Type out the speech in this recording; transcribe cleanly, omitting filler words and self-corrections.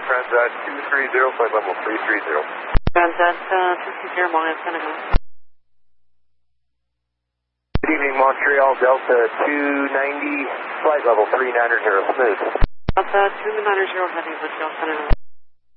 Transat 230, flight level 330. Transat 230, Montreal, Senegal. Good evening, Montreal, Delta 290, flight level 390, smooth. Delta 290, heading Montreal, Senegal.